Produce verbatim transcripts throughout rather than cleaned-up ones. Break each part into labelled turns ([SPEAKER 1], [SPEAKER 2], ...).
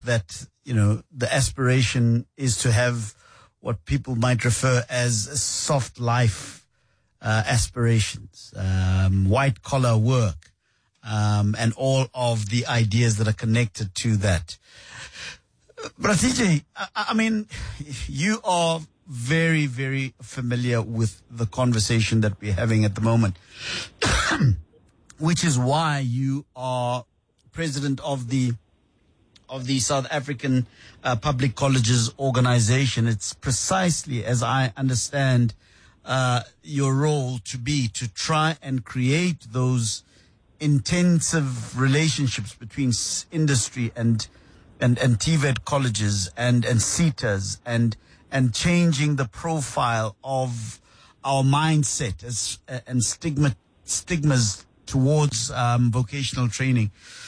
[SPEAKER 1] that, you know, the aspiration is to have what people might refer as soft life uh, aspirations, um, white collar work, um, and all of the ideas that are connected to that. Bratije, I, I mean, you are very, very familiar with the conversation that we're having at the moment, which is why you are president of the of the South African uh, Public Colleges Organization. It's precisely, as I understand, uh, your role to be to try and create those intensive relationships between s- industry and and and T V E T colleges and and SETAs and and changing the profile of our mindset as uh, and stigma stigmas towards um, vocational training.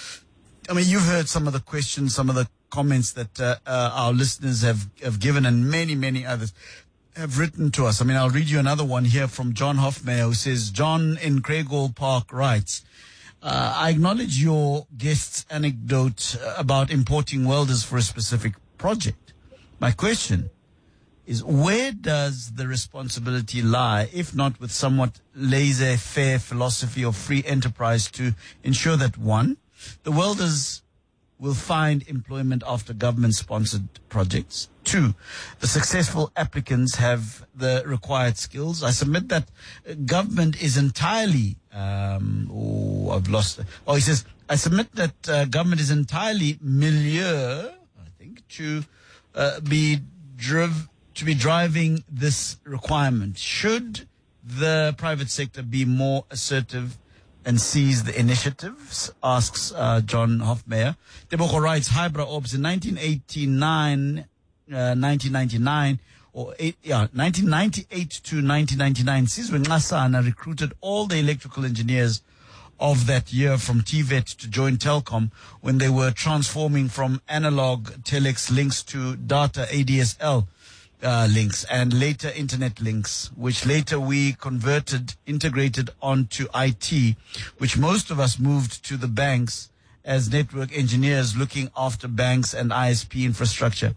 [SPEAKER 1] I mean, you've heard some of the questions, some of the comments that uh, uh, our listeners have, have given, and many, many others have written to us. I mean, I'll read you another one here from John Hoffmeyer, who says, John in Craighall Park writes, uh, I acknowledge your guest's anecdote about importing welders for a specific project. My question is, where does the responsibility lie, if not with somewhat laissez-faire philosophy of free enterprise, to ensure that, one, the welders will find employment after government-sponsored projects. Two, the successful applicants have the required skills. I submit that government is entirely, um, oh, I've lost it. Oh, he says, I submit that uh, government is entirely milieu, I think, to uh, be driv- to be driving this requirement. Should the private sector be more assertive and seize the initiatives, asks uh, John Hoffmeyer. Tebogo writes, Hybra Orbs in nineteen eighty-nine, uh, nineteen ninety-nine, or eight, yeah, nineteen ninety-eight to nineteen ninety-nine, Sizwe Ngasana recruited all the electrical engineers of that year from T V E T to join Telkom when they were transforming from analog telex links to data A D S L. Uh, links and later internet links, which later we converted, integrated onto I T, which most of us moved to the banks as network engineers looking after banks and I S P infrastructure.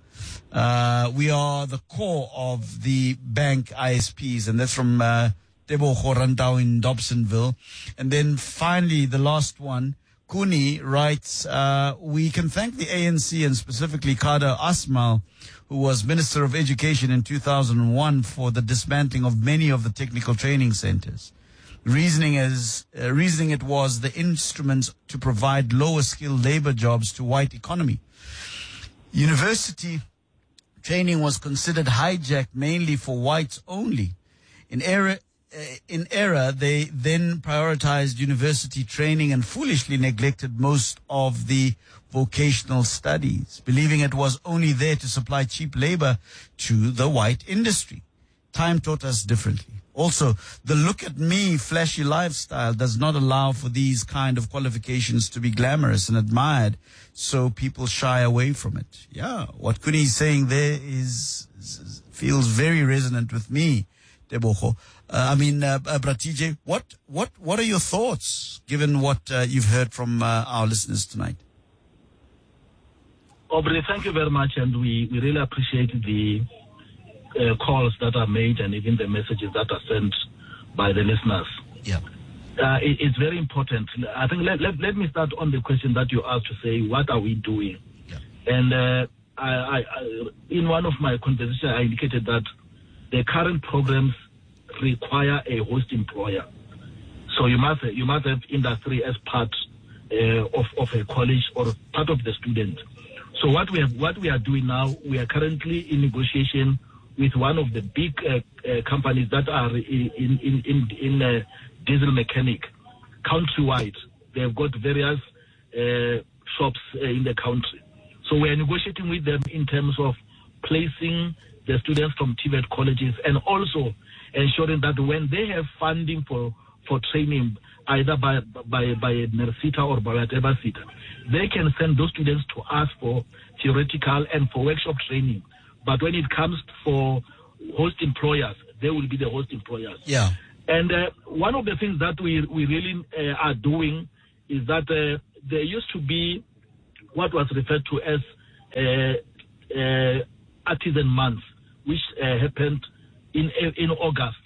[SPEAKER 1] Uh, we are the core of the bank I S Ps, and that's from uh, Tebogo Rantau in Dobsonville. And then finally, the last one, Kuni writes, uh, we can thank the A N C and specifically Kader Asmal, who was Minister of Education in two thousand one, for the dismantling of many of the technical training centers. Reasoning is, uh, reasoning it was the instruments to provide lower skilled labor jobs to white economy. University training was considered hijacked mainly for whites only. In era, uh, in error, they then prioritized university training and foolishly neglected most of the vocational studies, believing it was only there to supply cheap labor to the white industry. Time taught us differently. Also, the look at me flashy lifestyle does not allow for these kind of qualifications to be glamorous and admired, so people shy away from it. Yeah, what Kuni is saying there is, is feels very resonant with me, Tebogo. Uh, I mean, uh, uh, Bratije, what, what, what are your thoughts, given what uh, you've heard from uh, our listeners tonight?
[SPEAKER 2] Aubrey, thank you very much, and we, we really appreciate the uh, calls that are made and even the messages that are sent by the listeners.
[SPEAKER 1] Yeah.
[SPEAKER 2] Uh, it, it's very important. I think let, let, let me start on the question that you asked to say, what are we doing?
[SPEAKER 1] Yeah.
[SPEAKER 2] And uh, I, I, I, in one of my conversations, I indicated that the current programs require a host employer. So you must you must have industry as part uh, of, of a college or part of the student. So what we have, what we are doing now, we are currently in negotiation with one of the big uh, uh, companies that are in in in, in uh, diesel mechanic countrywide. They've got various uh, shops uh, in the country. So we are negotiating with them in terms of placing the students from T V E T colleges and also ensuring that when they have funding for, for training, either by by by NERSETA or by whatever SETA, they can send those students to us for theoretical and for workshop training. But when it comes for host employers, they will be the host employers.
[SPEAKER 1] Yeah.
[SPEAKER 2] And uh, one of the things that we we really uh, are doing is that uh, there used to be what was referred to as uh, uh, Artisan Month, which uh, happened in in August,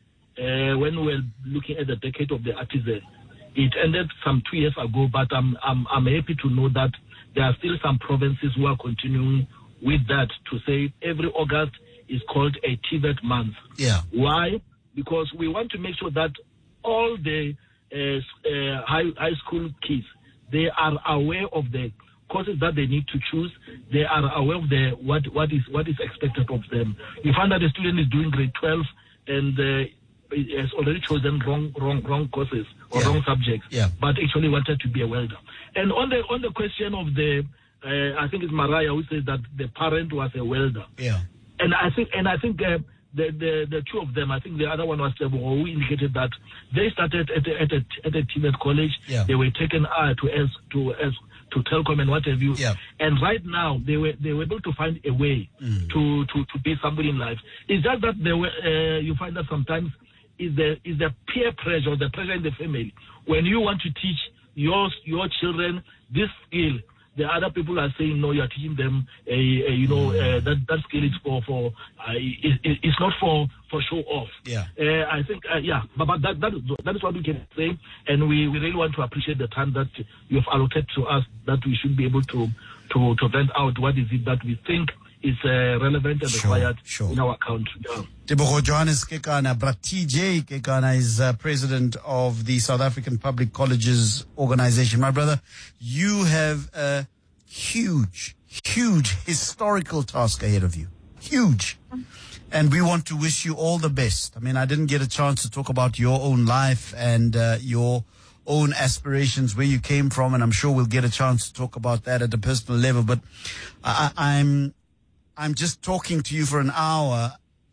[SPEAKER 2] uh, when we were looking at the decade of the artisan. It ended some two years ago, but I'm I'm I'm happy to know that there are still some provinces who are continuing with that, to say every August is called a T V E T month.
[SPEAKER 1] Yeah.
[SPEAKER 2] Why? Because we want to make sure that all the uh, uh, high high school kids, they are aware of the courses that they need to choose. They are aware of the what what is what is expected of them. You find that a student is doing grade twelve and uh, has already chosen wrong wrong wrong courses or
[SPEAKER 1] yeah.
[SPEAKER 2] wrong subjects,
[SPEAKER 1] yeah.
[SPEAKER 2] but actually wanted to be a welder. And on the on the question of the, uh, I think it's Mariah who says that the parent was a welder.
[SPEAKER 1] Yeah.
[SPEAKER 2] And I think and I think uh, the, the the two of them, I think the other one was Tebo, who indicated that they started at a, at a, at a T V E T college.
[SPEAKER 1] Yeah.
[SPEAKER 2] They were taken uh, to as to as to Telkom and what have you.
[SPEAKER 1] Yeah.
[SPEAKER 2] And right now they were they were able to find a way
[SPEAKER 1] mm.
[SPEAKER 2] to, to, to be somebody in life. It's just that they were uh, you find that sometimes is the is the peer pressure, the pressure in the family. When you want to teach your your children this skill, the other people are saying no, you are teaching them a, a you know uh, that that skill is for for uh, it, it, it's not for for show off.
[SPEAKER 1] Yeah.
[SPEAKER 2] Uh, I think uh, yeah, but, but that that is, that is what we can say, and we, we really want to appreciate the time that you have allocated to us, that we should be able to to to vent out what is it that we think is uh, relevant and
[SPEAKER 1] sure,
[SPEAKER 2] required
[SPEAKER 1] sure.
[SPEAKER 2] in our country. Yeah.
[SPEAKER 1] Tebogo Johannes Kekana, but T J Kekana is uh, president of the South African Public Colleges Organization. My brother, you have a huge, huge historical task ahead of you. Huge. And we want to wish you all the best. I mean, I didn't get a chance to talk about your own life and uh, your own aspirations, where you came from, and I'm sure we'll get a chance to talk about that at a personal level. But I, I'm, I'm just talking to you for an hour.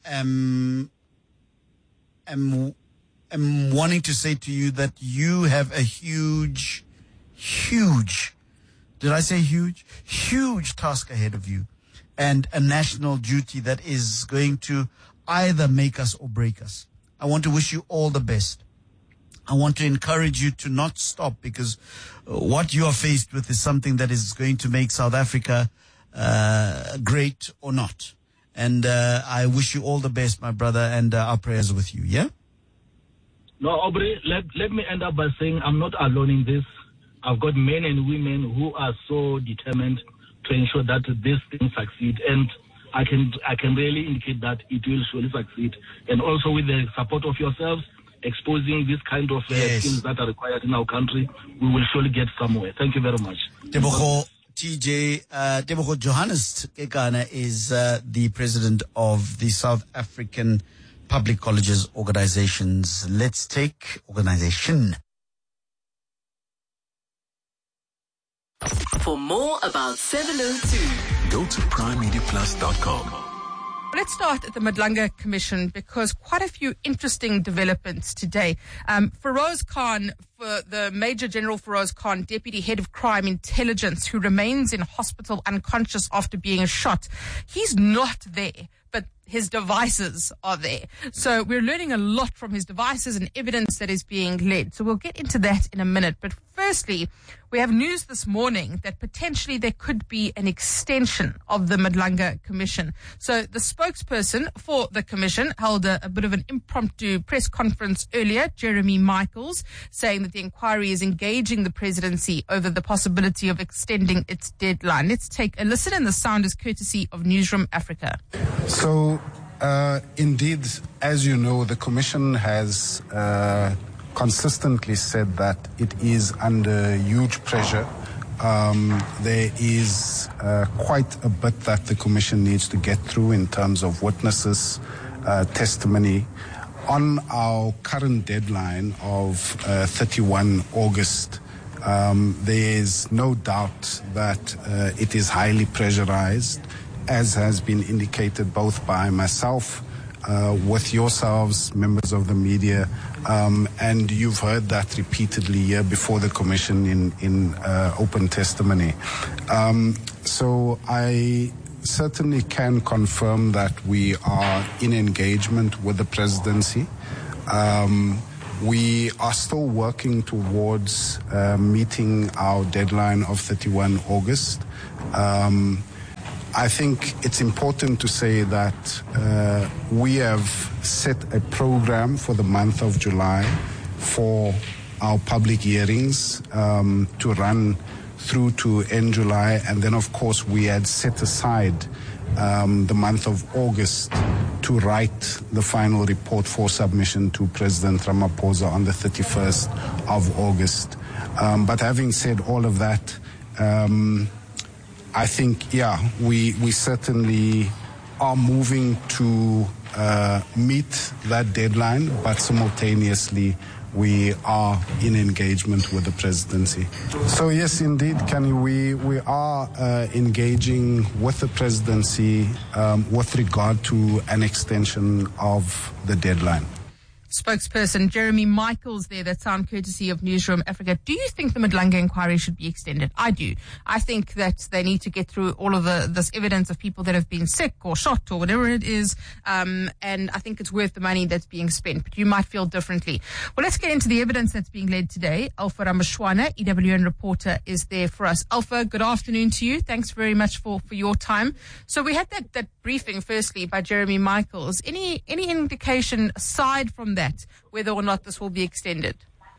[SPEAKER 1] Um, am, am wanting to say to you that you have a huge, huge, did I say huge? Huge task ahead of you, and a national duty that is going to either make us or break us. I want to wish you all the best. I want to encourage you to not stop, because what you are faced with is something that is going to make South Africa uh, great or not. And uh, I wish you all the best, my brother, and uh, our prayers with you, yeah?
[SPEAKER 2] No, Aubrey, let, let me end up by saying I'm not alone in this. I've got men and women who are so determined to ensure that this thing succeed. And I can I can really indicate that it will surely succeed. And also with the support of yourselves, exposing this kind of uh,
[SPEAKER 1] yes.
[SPEAKER 2] skills that are required in our country, we will surely get somewhere. Thank you very much.
[SPEAKER 1] Tebogo T J, uh, Tebogo Johannes Kekana is uh, the president of the South African Public Colleges Organizations. Let's take organization.
[SPEAKER 3] For more about seven oh two,
[SPEAKER 4] go to prime media plus dot com.
[SPEAKER 5] Let's start at the Madlanga Commission, because quite a few interesting developments today. Um, Feroz Khan, for the Major General Feroz Khan, Deputy Head of Crime Intelligence, who remains in hospital unconscious after being shot, he's not there, but his devices are there. So we're learning a lot from his devices and evidence that is being led. So we'll get into that in a minute. But firstly, we have news this morning that potentially there could be an extension of the Madlanga Commission. So the spokesperson for the commission held a, a bit of an impromptu press conference earlier, Jeremy Michaels, saying that the inquiry is engaging the presidency over the possibility of extending its deadline. Let's take a listen, and the sound is courtesy of Newsroom Africa.
[SPEAKER 6] So, uh, indeed, as you know, the Commission has uh, consistently said that it is under huge pressure. Um, there is uh, quite a bit that the Commission needs to get through in terms of witnesses, uh, testimony. On our current deadline of uh, thirty-first of August, um, there is no doubt that uh, it is highly pressurized, as has been indicated both by myself, uh, with yourselves, members of the media, um, and you've heard that repeatedly here before the Commission in, in uh, open testimony. Um, so I certainly can confirm that we are in engagement with the presidency. Um, we are still working towards uh, meeting our deadline of thirty-first of August. Um, I think it's important to say that uh, we have set a program for the month of July for our public hearings um, to run through to end July, and then of course we had set aside um, the month of August to write the final report for submission to President Ramaphosa on the thirty-first of August. Um, but having said all of that, um, I think, yeah, we, we certainly are moving to uh, meet that deadline, but simultaneously we are in engagement with the presidency. So yes, indeed, Kenny, we, we are uh, engaging with the presidency um, with regard to an extension of the deadline.
[SPEAKER 5] Spokesperson Jeremy Michaels there, that sound courtesy of Newsroom Africa. Do you think the Madlanga inquiry should be extended? I do. I think that they need to get through all of the this evidence of people that have been sick or shot or whatever it is, um, and I think it's worth the money that's being spent, but you might feel differently. Well, let's get into the evidence that's being led today. Alpha Ramashwana, E W N reporter, is there for us. Alpha, good afternoon to you. Thanks very much for, for your time. So we had that, that briefing, firstly, by Jeremy Michaels. Any, any indication aside from that whether or not this will be extended?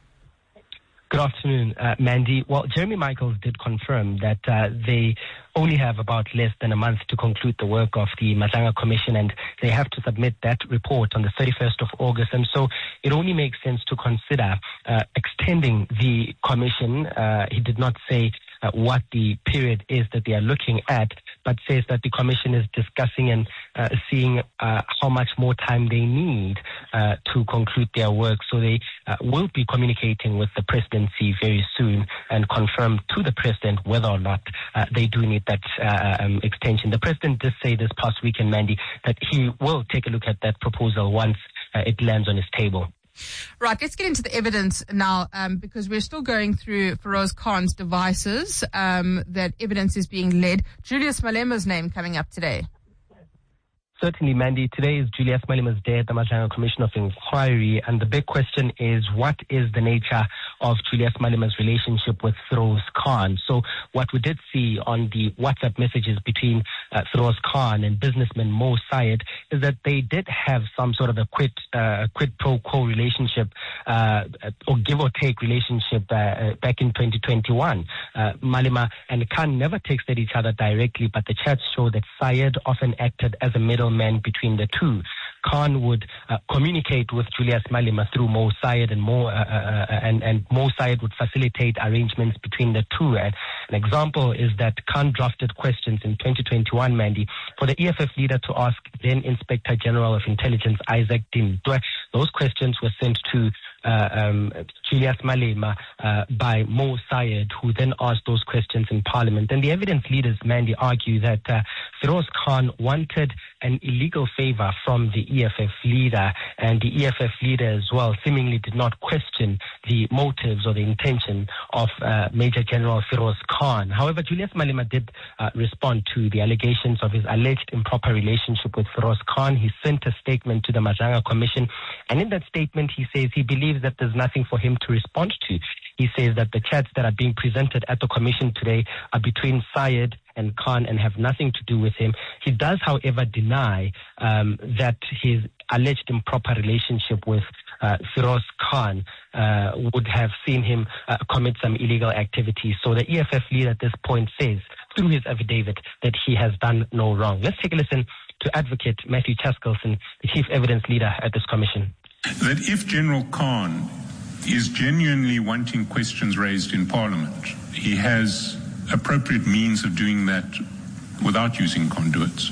[SPEAKER 7] Good afternoon, uh, Mandy. Well, Jeremy Michaels did confirm that uh, they only have about less than a month to conclude the work of the Madlanga Commission, and they have to submit that report on the thirty-first of August. And so it only makes sense to consider uh, extending the commission. Uh, he did not say uh, what the period is that they are looking at, but says that the commission is discussing and uh, seeing uh, how much more time they need uh, to conclude their work. So they uh, will be communicating with the presidency very soon and confirm to the president whether or not uh, they do need that uh, um, extension. The president did say this past weekend, Mandy, that he will take a look at that proposal once uh, it lands on his table.
[SPEAKER 5] Right, let's get into the evidence now, um, because we're still going through Feroz Khan's devices. Um, that evidence is being led. Julius Malema's name coming up today.
[SPEAKER 7] Certainly, Mandy. Today is Julius Malema's day at the Madlanga Commission of Inquiry, and the big question is, what is the nature of Julius Malema's relationship with Feroz Khan? So what we did see on the WhatsApp messages between uh, Feroz Khan and businessman Mo Sayed is that they did have some sort of a quid, uh, quid pro quo relationship, uh, or give or take relationship uh, back in twenty twenty-one. Uh, Malema and Khan never texted each other directly, but the chats show that Sayed often acted as a middle man between the two. Khan would uh, communicate with Julius Malema through Mo Sayed, and Mo uh, uh, and and Mo Sayed would facilitate arrangements between the two. And an example is that Khan drafted questions in twenty twenty-one, Mandy, for the E F F leader to ask then Inspector General of Intelligence Isaac Dintwe. Those questions were sent to Uh, um, Julius Malema uh, by Mo Sayed, who then asked those questions in Parliament. And the evidence leaders, Mandy, argue that uh, Feroz Khan wanted an illegal favor from the E F F leader, and the E F F leader as well seemingly did not question the motives or the intention of uh, Major General Feroz Khan. However, Julius Malema did uh, respond to the allegations of his alleged improper relationship with Feroz Khan. He sent a statement to the Madlanga Commission, and in that statement he says he believes that there's nothing for him to respond to. He says that the chats that are being presented at the commission today are between Sayed and Khan and have nothing to do with him. He does, however, deny um, that his alleged improper relationship with uh, Feroz Khan uh, would have seen him uh, commit some illegal activities. So the E F F leader at this point says, through his affidavit, that he has done no wrong. Let's take a listen to Advocate Matthew Chaskelson, the chief evidence leader at this commission.
[SPEAKER 8] That if General Khan is genuinely wanting questions raised in Parliament, he has appropriate means of doing that without using conduits.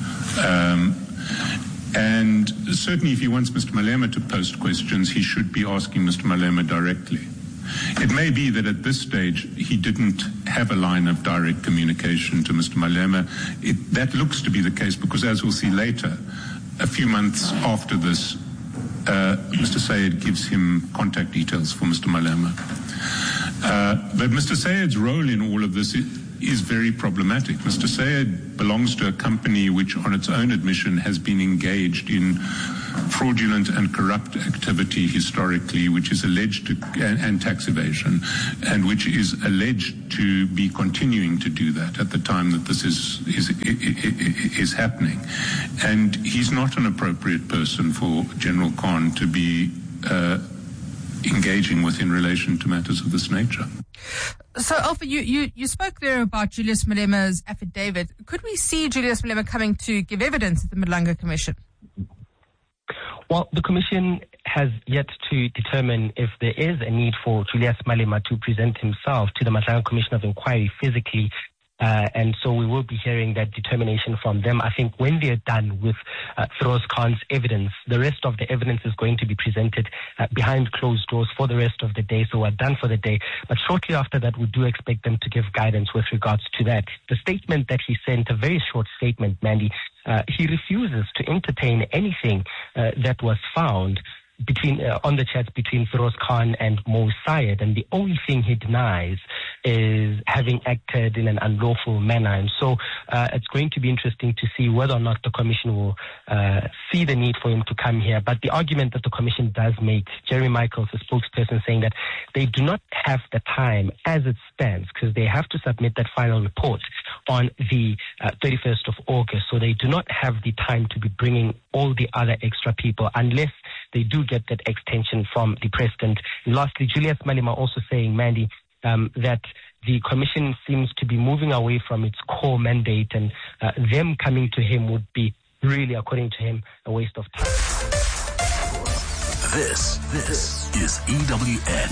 [SPEAKER 8] Um, and certainly if he wants Mister Malema to post questions, he should be asking Mister Malema directly. It may be that at this stage he didn't have a line of direct communication to Mister Malema. It, that looks to be the case because, as we'll see later, a few months after this, Uh, Mister Sayed gives him contact details for Mister Malema. Uh, but Mister Sayed's role in all of this is very problematic. Mister Sayed belongs to a company which, on its own admission, has been engaged in fraudulent and corrupt activity historically, which is alleged to, and, and tax evasion, and which is alleged to be continuing to do that at the time that this is is is happening. And he's not an appropriate person for General Khan to be uh, engaging with in relation to matters of this nature.
[SPEAKER 5] So, Alpha, you, you, you spoke there about Julius Malema's affidavit. Could we see Julius Malema coming to give evidence at the Madlanga Commission?
[SPEAKER 7] Well, the Commission has yet to determine if there is a need for Julius Malema to present himself to the Madlanga Commission of Inquiry physically. Uh, and so we will be hearing that determination from them. I think when they're done with uh, Feroz Khan's evidence, the rest of the evidence is going to be presented uh, behind closed doors for the rest of the day. So we're done for the day. But shortly after that, we do expect them to give guidance with regards to that. The statement that he sent, a very short statement, Mandy, uh, he refuses to entertain anything uh, that was found between uh, on the chats between Feroz Khan and Mo Sayed, and the only thing he denies is having acted in an unlawful manner. And so uh, it's going to be interesting to see whether or not the Commission will uh, see the need for him to come here. But the argument that the Commission does make, Jerry Michaels, the spokesperson, saying that they do not have the time as it stands because they have to submit that final report on the uh, thirty-first of August. So they do not have the time to be bringing all the other extra people unless they do get that extension from the president. And lastly, Julius Malema also saying, Mandy, um, that the Commission seems to be moving away from its core mandate, and uh, them coming to him would be really, according to him, a waste of time.
[SPEAKER 4] This, this is E W N.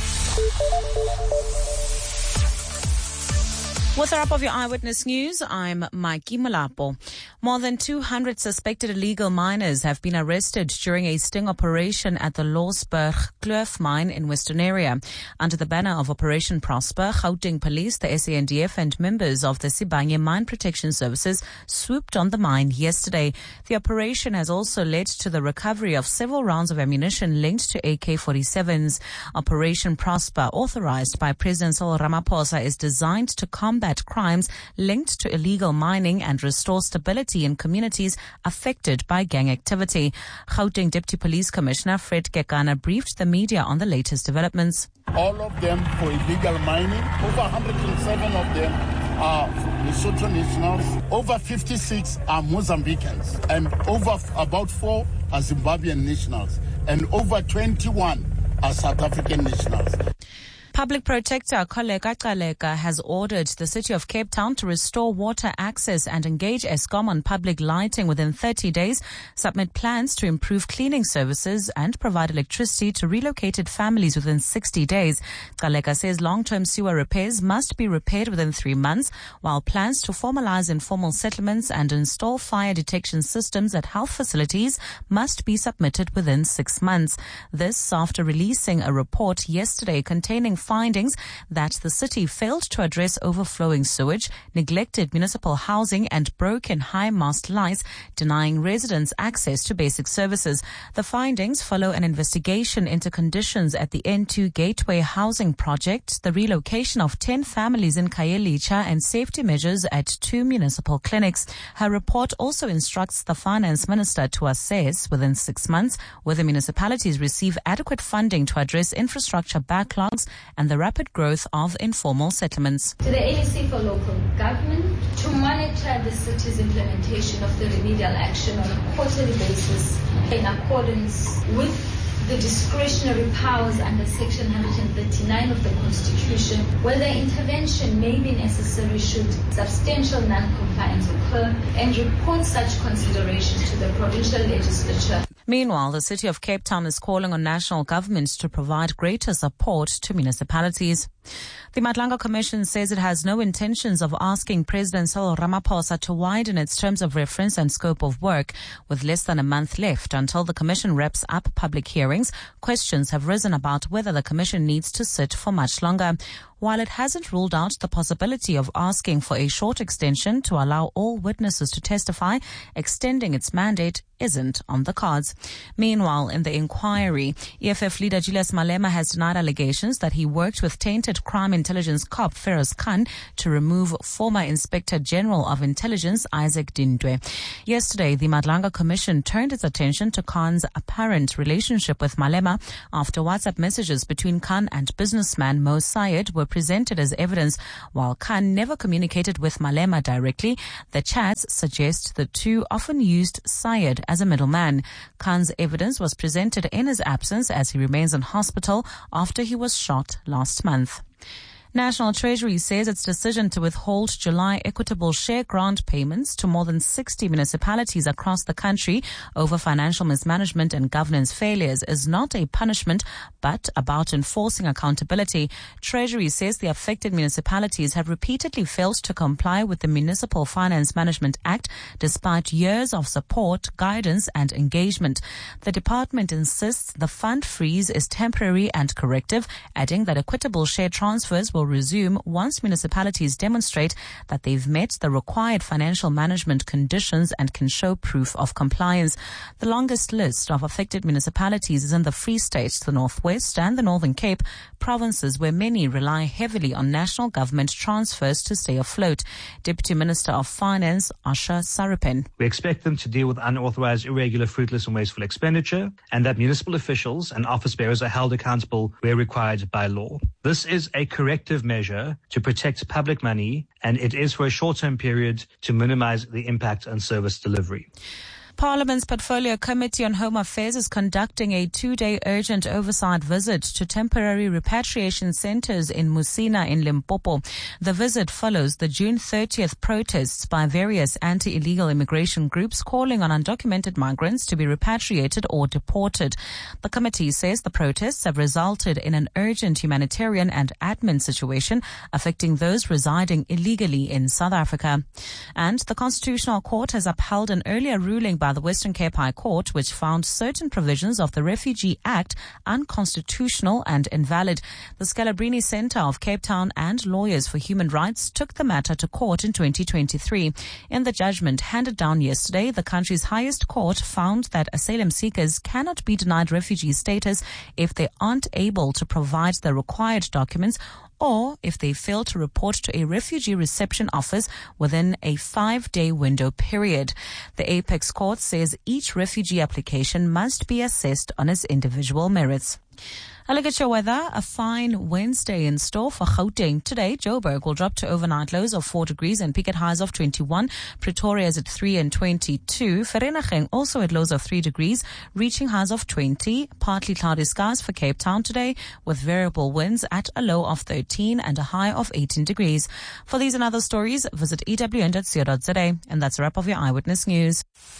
[SPEAKER 9] With a wrap of your Eyewitness News, I'm Mikey Malapo. More than two hundred suspected illegal miners have been arrested during a sting operation at the Losberg Kloof mine in Western Area. Under the banner of Operation Prosper, Gauteng Police, the S A N D F and members of the Sibanye Mine Protection Services swooped on the mine yesterday. The operation has also led to the recovery of several rounds of ammunition linked to A K forty-sevens. Operation Prosper, authorized by President Cyril Ramaphosa, is designed to combat crimes linked to illegal mining and restore stability in communities affected by gang activity. Gauteng Deputy Police Commissioner Fred Kekana briefed the media on the latest developments.
[SPEAKER 10] All of them for illegal mining. Over one hundred seven of them are Lesotho nationals. Over fifty-six are Mozambicans. And over about four are Zimbabwean nationals. And over twenty-one are South African nationals.
[SPEAKER 9] Public Protector Kholeka Gcaleka has ordered the City of Cape Town to restore water access and engage Eskom on public lighting within thirty days, submit plans to improve cleaning services and provide electricity to relocated families within sixty days. Gcaleka says long-term sewer repairs must be repaired within three months, while plans to formalize informal settlements and install fire detection systems at health facilities must be submitted within six months. This after releasing a report yesterday containing findings that the city failed to address overflowing sewage, neglected municipal housing and broken high-mast lights, denying residents access to basic services. The findings follow an investigation into conditions at the N two Gateway housing project, the relocation of ten families in Khayelitsha and safety measures at two municipal clinics. Her report also instructs the finance minister to assess within six months whether municipalities receive adequate funding to address infrastructure backlogs and the rapid growth of informal settlements.
[SPEAKER 11] To the A E C for local government to monitor the city's implementation of the remedial action on a quarterly basis in accordance with the discretionary powers under Section one hundred thirty-nine of the Constitution, whether intervention may be necessary should substantial non-compliance occur, and report such considerations to the provincial legislature.
[SPEAKER 9] Meanwhile, the City of Cape Town is calling on national governments to provide greater support to municipalities. The Madlanga Commission says it has no intentions of asking President Cyril Ramaphosa to widen its terms of reference and scope of work. With less than a month left until the Commission wraps up public hearings, questions have risen about whether the Commission needs to sit for much longer. While it hasn't ruled out the possibility of asking for a short extension to allow all witnesses to testify, extending its mandate isn't on the cards. Meanwhile, in the inquiry, E F F leader Julius Malema has denied allegations that he worked with tainted appointed Crime Intelligence Cop Feroz Khan to remove former Inspector General of Intelligence Isaac Dindwe. Yesterday, the Madlanga Commission turned its attention to Khan's apparent relationship with Malema after WhatsApp messages between Khan and businessman Mo Sayed were presented as evidence. While Khan never communicated with Malema directly, the chats suggest the two often used Sayed as a middleman. Khan's evidence was presented in his absence as he remains in hospital after he was shot last month. National Treasury says its decision to withhold July equitable share grant payments to more than sixty municipalities across the country over financial mismanagement and governance failures is not a punishment, but about enforcing accountability. Treasury says the affected municipalities have repeatedly failed to comply with the Municipal Finance Management Act despite years of support, guidance and engagement. The department insists the fund freeze is temporary and corrective, adding that equitable share transfers will resume once municipalities demonstrate that they've met the required financial management conditions and can show proof of compliance. The longest list of affected municipalities is in the Free State, the Northwest and the Northern Cape, provinces where many rely heavily on national government transfers to stay afloat. Deputy Minister of Finance, Asha Sarapen.
[SPEAKER 12] We expect them to deal with unauthorized, irregular, fruitless and wasteful expenditure, and that municipal officials and office bearers are held accountable where required by law. This is a corrective measure to protect public money, and it is for a short-term period to minimize the impact on service delivery.
[SPEAKER 9] Parliament's Portfolio Committee on Home Affairs is conducting a two-day urgent oversight visit to temporary repatriation centres in Musina in Limpopo. The visit follows the June thirtieth protests by various anti-illegal immigration groups calling on undocumented migrants to be repatriated or deported. The committee says the protests have resulted in an urgent humanitarian and admin situation affecting those residing illegally in South Africa. And the Constitutional Court has upheld an earlier ruling by by the Western Cape High Court, which found certain provisions of the Refugee Act unconstitutional and invalid. The Scalabrini Centre of Cape Town and Lawyers for Human Rights took the matter to court in twenty twenty-three. In the judgment handed down yesterday, the country's highest court found that asylum seekers cannot be denied refugee status if they aren't able to provide the required documents or if they fail to report to a refugee reception office within a five-day window period. The Apex Court says each refugee application must be assessed on its individual merits. A look at your weather. A fine Wednesday in store for Gauteng. Today, Joburg will drop to overnight lows of four degrees and peak at highs of twenty-one. Pretoria is at three and twenty-two. Vereeniging also at lows of three degrees, reaching highs of twenty. Partly cloudy skies for Cape Town today, with variable winds at a low of thirteen and a high of eighteen degrees. For these and other stories, visit E W N dot co dot za. And that's a wrap of your Eyewitness News.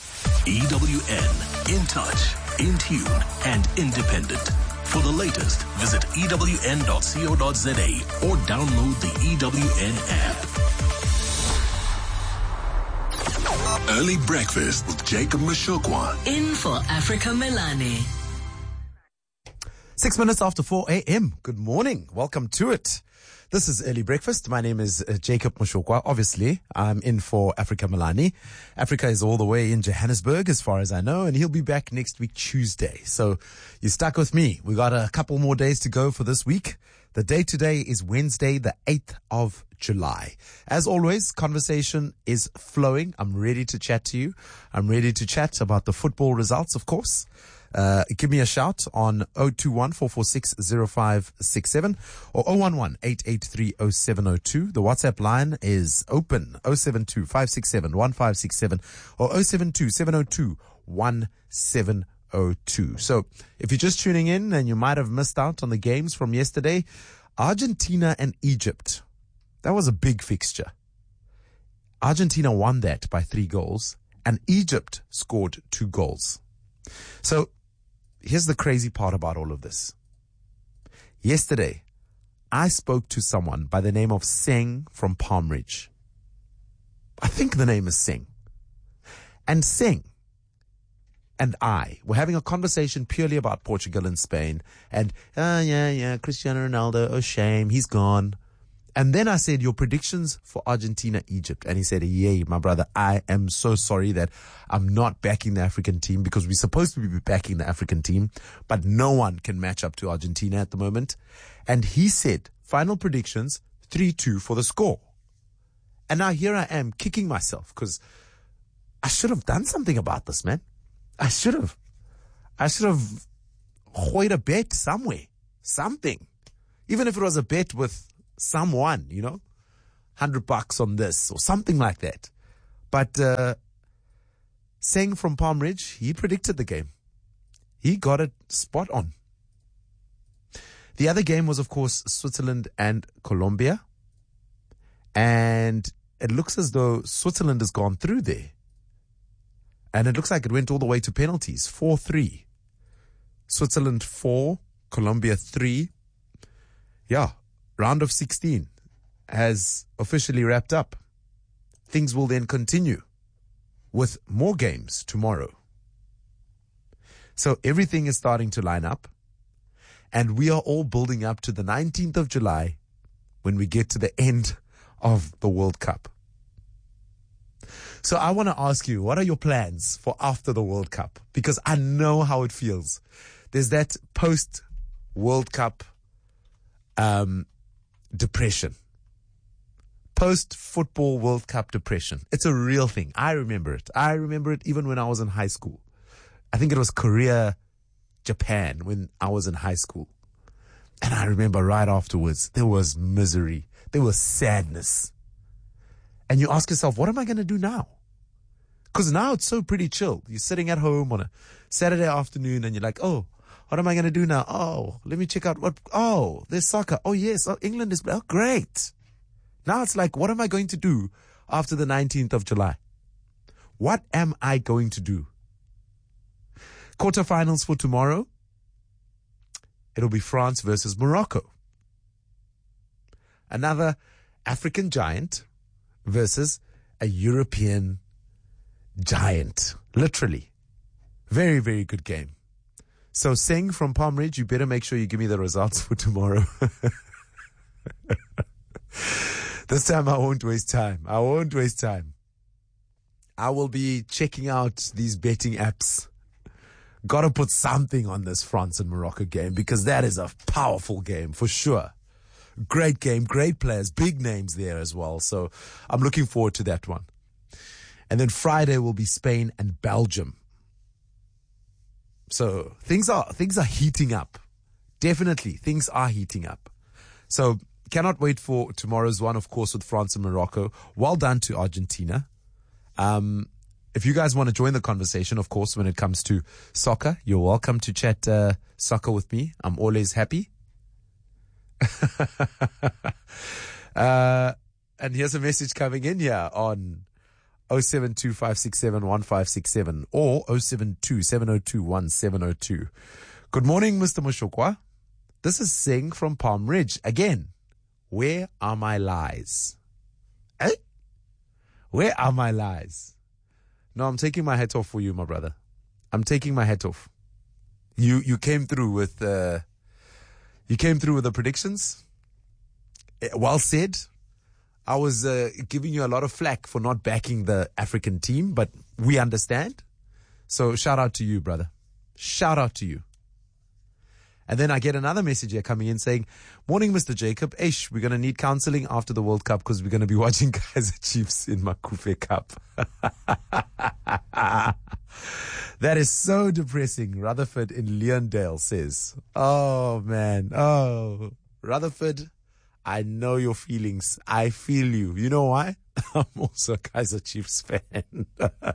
[SPEAKER 4] E W N, in touch, in tune, and independent. For the latest, visit E W N dot co dot za or download the E W N app. Early breakfast with Jacob Mashokwa.
[SPEAKER 3] In for Africa Melane.
[SPEAKER 13] Six minutes after four a.m. Good morning. Welcome to it. This is Early Breakfast. My name is uh, Jacob Mashokwa. Obviously, I'm in for Africa Melani. Africa is all the way in Johannesburg, as far as I know, and he'll be back next week, Tuesday. So you're stuck with me. We got a couple more days to go for this week. The day today is Wednesday, the eighth of July. As always, conversation is flowing. I'm ready to chat to you. I'm ready to chat about the football results, of course. Uh, give me a shout on zero two one, four four six, zero five six seven or zero one one, eight eight three, zero seven zero two. The WhatsApp line is open, zero seven two, five six seven, one five six seven or zero seven two, seven zero two, one seven zero two. So if you're just tuning in and you might have missed out on the games from yesterday, Argentina and Egypt, that was a big fixture. Argentina won that by three goals and Egypt scored two goals. So here's the crazy part about all of this. Yesterday, I spoke to someone by the name of Seng from Palm Ridge. I think the name is Seng. And Seng and I were having a conversation purely about Portugal and Spain. And, oh, yeah, yeah, Cristiano Ronaldo, oh, shame, he's gone. And then I said, your predictions for Argentina, Egypt. And he said, yay, my brother, I am so sorry that I'm not backing the African team because we're supposed to be backing the African team, but no one can match up to Argentina at the moment. And he said, final predictions, three two for the score. And now here I am kicking myself because I should have done something about this, man. I should have. I should have hoid a bet somewhere. Something. Even if it was a bet with someone, you know, hundred bucks on this or something like that. But uh, Seng from Palm Ridge, he predicted the game. He got it spot on. The other game was, of course, Switzerland and Colombia. And it looks as though Switzerland has gone through there. And it looks like it went all the way to penalties, four three. Switzerland four, Colombia three. Yeah, round of sixteen has officially wrapped up. Things will then continue with more games tomorrow. So everything is starting to line up. And we are all building up to the nineteenth of July when we get to the end of the World Cup. So I want to ask you, what are your plans for after the World Cup? Because I know how it feels. There's that post-World Cup um, depression. Post-football World Cup depression. It's a real thing. I remember it. I remember it even when I was in high school. I think it was Korea, Japan when I was in high school. And I remember right afterwards, there was misery. There was sadness. And you ask yourself, what am I going to do now? Because now it's so pretty chill. You're sitting at home on a Saturday afternoon and you're like, oh, what am I going to do now? Oh, let me check out what, oh, there's soccer. Oh, yes. Oh, England is, oh, great. Now it's like, what am I going to do after the nineteenth of July? What am I going to do? Quarterfinals for tomorrow. It'll be France versus Morocco. Another African giant versus a European giant. Literally. Very, very good game. So Seng from Palm Ridge, you better make sure you give me the results for tomorrow. This time I won't waste time. I won't waste time. I will be checking out these betting apps. Got to put something on this France and Morocco game because that is a powerful game for sure. Great game, great players, big names there as well. So I'm looking forward to that one. And then Friday will be Spain and Belgium. So things are things are heating up. Definitely, things are heating up. So cannot wait for tomorrow's one, of course, with France and Morocco. Well done to Argentina. Um, if you guys want to join the conversation, of course, when it comes to soccer, you're welcome to chat uh, soccer with me. I'm always happy. uh, and here's a message coming in here on oh seven two five six seven one five six seven or oh seven two seven oh two one seven oh two. Good morning, Mister Mushokwa. This is Seng from Palm Ridge. Again, where are my lies? Eh? Where are my lies? No, I'm taking my hat off for you, my brother. I'm taking my hat off. You you came through with uh, you came through with the predictions. Well said. I was uh, giving you a lot of flack for not backing the African team, but we understand. So shout out to you, brother. Shout out to you. And then I get another message here coming in saying, morning, Mister Jacob. Eish, we're going to need counseling after the World Cup because we're going to be watching Kaizer Chiefs in Makufe Cup. That is so depressing. Rutherford in Leondale says, oh, man. Oh, Rutherford, I know your feelings. I feel you. You know why? I'm also a Kaizer Chiefs fan.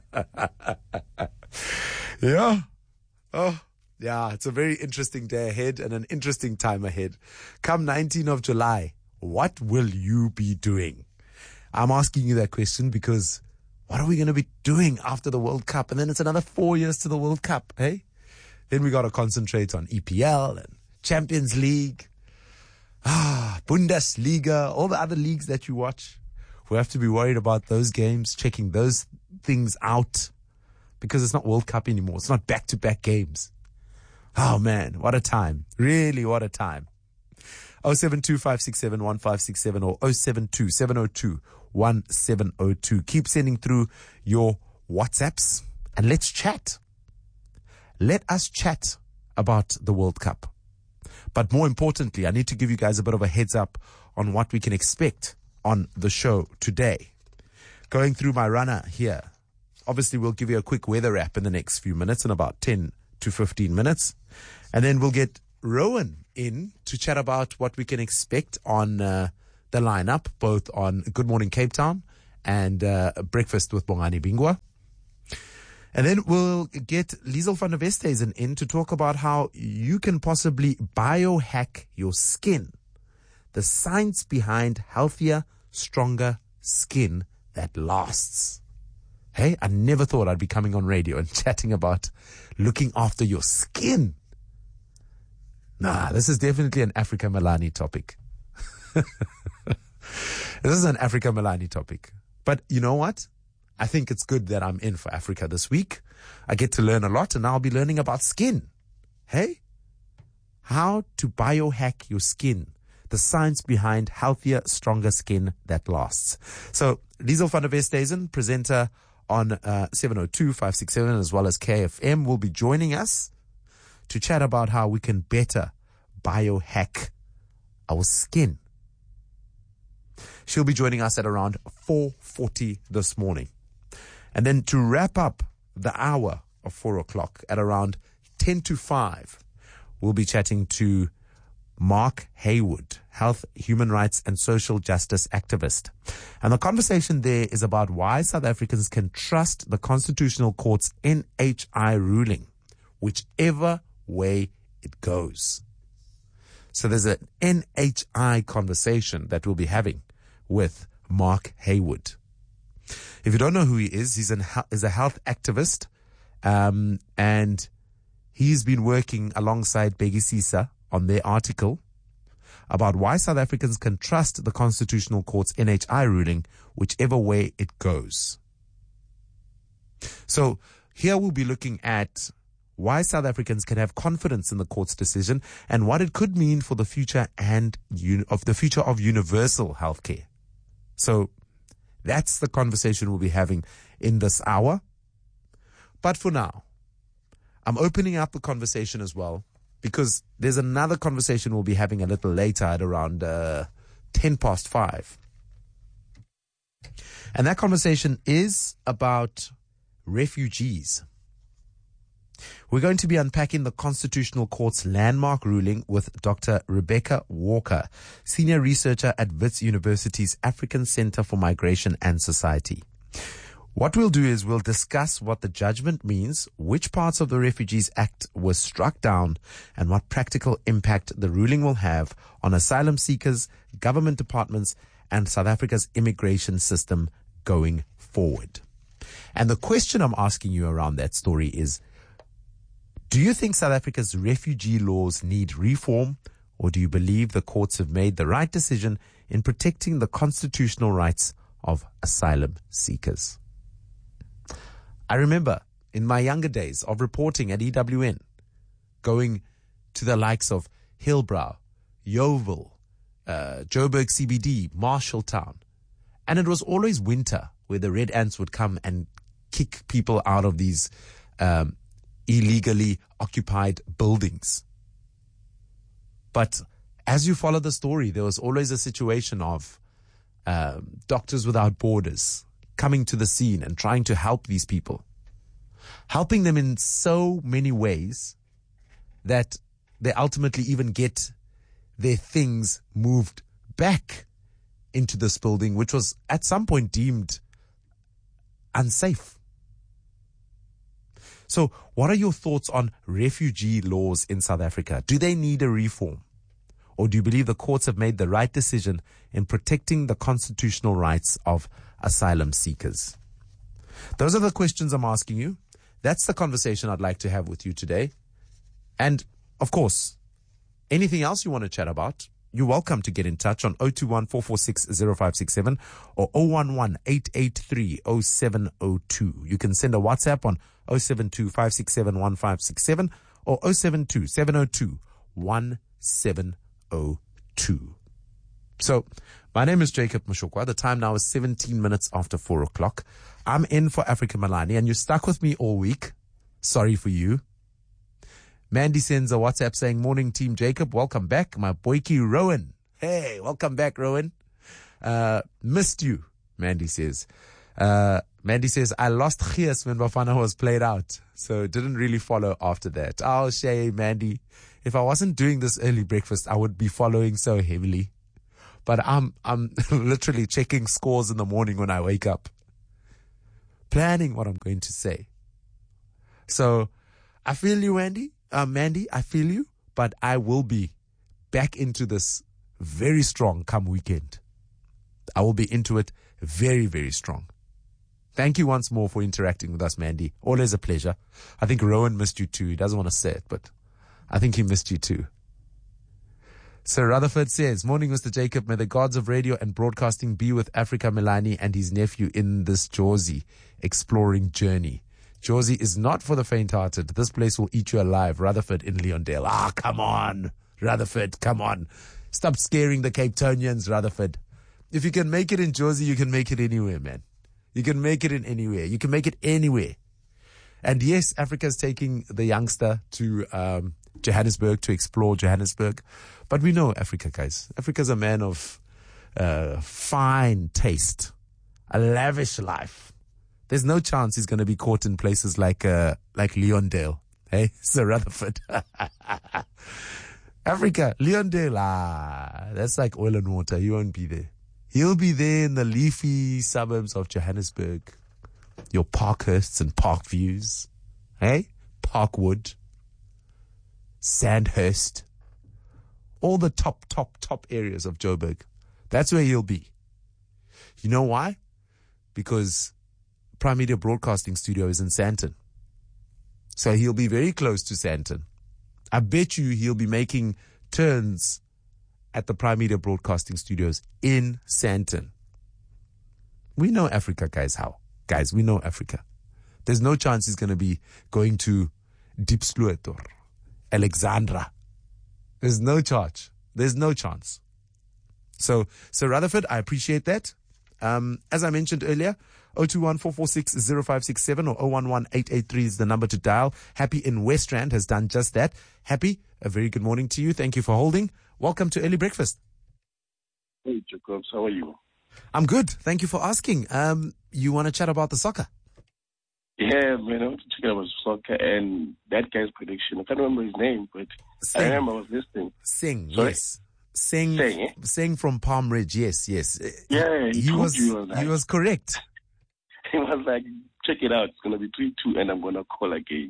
[SPEAKER 13] Yeah. Oh. Yeah, it's a very interesting day ahead and an interesting time ahead. Come nineteenth of July, what will you be doing? I'm asking you that question because what are we going to be doing after the World Cup? And then it's another four years to the World Cup, hey? Then we got to concentrate on E P L and Champions League, ah, Bundesliga, all the other leagues that you watch. We have to be worried about those games, checking those things out because it's not World Cup anymore. It's not back-to-back games. Oh, man, what a time. Really, what a time. oh seven two five six seven one five six seven or oh seven two seven oh two one seven oh two. Keep sending through your WhatsApps and let's chat. Let us chat about the World Cup. But more importantly, I need to give you guys a bit of a heads up on what we can expect on the show today. Going through my runner here. Obviously, we'll give you a quick weather wrap in the next few minutes, in about ten to fifteen minutes. And then we'll get Rowan in to chat about what we can expect on uh, the lineup, both on Good Morning Cape Town and uh, Breakfast with Bongani Bingwa. And then we'll get Liesel van der Westhuizen in to talk about how you can possibly biohack your skin. The science behind healthier, stronger skin that lasts. Hey, I never thought I'd be coming on radio and chatting about looking after your skin. Nah, this is definitely an Africa Melani topic. This is an Africa Melani topic. But you know what? I think it's good that I'm in for Africa this week. I get to learn a lot, and I'll be learning about skin. Hey? How to biohack your skin. The science behind healthier, stronger skin that lasts. So, Liesel van der Westhuizen, presenter on uh, seven oh two, five sixty-seven, as well as K F M, will be joining us to chat about how we can better biohack our skin. She'll be joining us at around four forty this morning. And then to wrap up the hour of four o'clock at around ten to five, we'll be chatting to Mark Haywood, health, human rights and social justice activist. And the conversation there is about why South Africans can trust the Constitutional Court's N H I ruling, whichever way it goes. So there's an N H I conversation that we'll be having with Mark Haywood. If you don't know who he is, he's, an, he's a health activist, um, and he's been working alongside Bheki Sisa on their article about why South Africans can trust the Constitutional Court's N H I ruling, whichever way it goes. So here we'll be looking at why South Africans can have confidence in the court's decision and what it could mean for the future and un- of the future of universal healthcare. So that's the conversation we'll be having in this hour. But for now, I'm opening up the conversation as well, because there's another conversation we'll be having a little later at around uh, ten past five. And that conversation is about refugees. We're going to be unpacking the Constitutional Court's landmark ruling with Doctor Rebecca Walker, senior researcher at Wits University's African Center for Migration and Society. What we'll do is we'll discuss what the judgment means, which parts of the Refugees Act were struck down, and what practical impact the ruling will have on asylum seekers, government departments, and South Africa's immigration system going forward. And the question I'm asking you around that story is, do you think South Africa's refugee laws need reform, or do you believe the courts have made the right decision in protecting the constitutional rights of asylum seekers? I remember in my younger days of reporting at E W N, going to the likes of Hillbrow, Yeoville, uh, Joburg C B D, Marshalltown, and it was always winter where the red ants would come and kick people out of these um, illegally occupied buildings. But as you follow the story, there was always a situation of um, Doctors Without Borders coming to the scene and trying to help these people, helping them in so many ways that they ultimately even get their things moved back into this building, which was at some point deemed unsafe. So what are your thoughts on refugee laws in South Africa? Do they need a reform? Or do you believe the courts have made the right decision in protecting the constitutional rights of asylum seekers? Those are the questions I'm asking you. That's the conversation I'd like to have with you today. And, of course, anything else you want to chat about, you're welcome to get in touch on zero two one, four four six, zero five six seven or zero one one, eight eight three, zero seven zero two. You can send a WhatsApp on zero seven two, five six seven, one five six seven or zero seven two, seven zero two, one seven zero two. So, my name is Jacob Mushokwa. The time now is seventeen minutes after four o'clock. I'm in for Africa Melani, and you're stuck with me all week. Sorry for you. Mandy sends a WhatsApp saying, morning team Jacob, welcome back. My boyki Rowan. Hey, welcome back, Rowan. Uh, missed you, Mandy says. Uh, Mandy says, I lost Gies when Bafana was played out, so didn't really follow after that. Oh, shame, Mandy. If I wasn't doing this early breakfast, I would be following so heavily. But I'm, I'm literally checking scores in the morning when I wake up, planning what I'm going to say. So I feel you, Andy, uh, Mandy, I feel you, but I will be back into this very strong come weekend. I will be into it very, very strong. Thank you once more for interacting with us, Mandy. Always a pleasure. I think Rowan missed you too. He doesn't want to say it, but I think he missed you too. Sir Rutherford says, morning, Mister Jacob. May the gods of radio and broadcasting be with Africa Melani and his nephew in this Jozi exploring journey. Jozi is not for the faint-hearted. This place will eat you alive. Rutherford in Leondale. Ah, come on, Rutherford, come on. Stop scaring the Cape Townians, Rutherford. If you can make it in Jozi, you can make it anywhere, man. You can make it in anywhere. You can make it anywhere. And yes, Africa's taking the youngster to um, Johannesburg to explore Johannesburg. But we know Africa, guys. Africa's a man of uh, fine taste, a lavish life. There's no chance he's going to be caught in places like uh, like Leondale. Hey, Sir Rutherford. Africa, Leondale, ah, that's like oil and water. He won't be there. He'll be there in the leafy suburbs of Johannesburg. Your Parkhursts and Parkviews. Hey? Parkwood. Sandhurst. All the top, top, top areas of Joburg. That's where he'll be. You know why? Because Prime Media Broadcasting Studio is in Sandton. So he'll be very close to Sandton. I bet you he'll be making turns at the Prime Media Broadcasting Studios in Sandton. We know Africa, guys, how? Guys, we know Africa. There's no chance he's going to be going to Diepsloot or Alexandra. There's no chance. There's no chance. So, Sir Rutherford, I appreciate that. Um, as I mentioned earlier, zero two one, four four six, zero five six seven or zero one one, eight eight three is the number to dial. Happy in West Rand has done just that. Happy, a very good morning to you. Thank you for holding. Welcome to Early Breakfast.
[SPEAKER 14] Hey, Jacobs, how are you?
[SPEAKER 13] I'm good. Thank you for asking. Um, you want to chat about the soccer?
[SPEAKER 14] Yeah, man, I want to check out soccer and that guy's prediction. I can't remember his name, but
[SPEAKER 13] Sing.
[SPEAKER 14] I remember I was listening.
[SPEAKER 13] Sing,
[SPEAKER 14] Sorry?
[SPEAKER 13] yes. Sing,
[SPEAKER 14] Sing, eh?
[SPEAKER 13] Sing from Palm Ridge, yes, yes.
[SPEAKER 14] Yeah, he,
[SPEAKER 13] he
[SPEAKER 14] told
[SPEAKER 13] was,
[SPEAKER 14] you, was like,
[SPEAKER 13] he was correct.
[SPEAKER 14] He was like, check it out. It's going to be three two and I'm going to call again.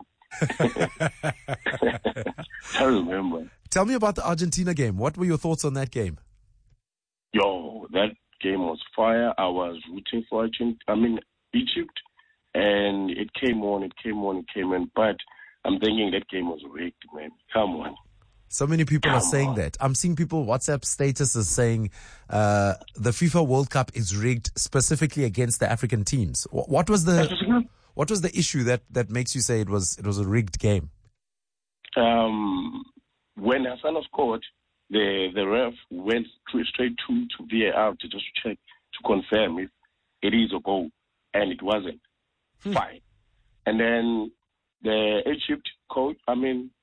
[SPEAKER 14] I remember.
[SPEAKER 13] Tell me about the Argentina game. What were your thoughts on that game?
[SPEAKER 14] Yo, that game was fire. I was rooting for Argentina, I mean, Egypt, and it came on, it came on, it came on. But I'm thinking that game was rigged, man. Come on.
[SPEAKER 13] So many people
[SPEAKER 14] Come
[SPEAKER 13] are saying
[SPEAKER 14] on.
[SPEAKER 13] that. I'm seeing people WhatsApp statuses saying uh, the FIFA World Cup is rigged specifically against the African teams. What, what was the what was the issue that, that makes you say it was it was a rigged game?
[SPEAKER 14] Um, when Hassan scored, the the ref went to, straight to, to V A R to just check, to confirm if it is a goal, and it wasn't.
[SPEAKER 13] Hmm.
[SPEAKER 14] Fine. And then the Egypt coach, I mean,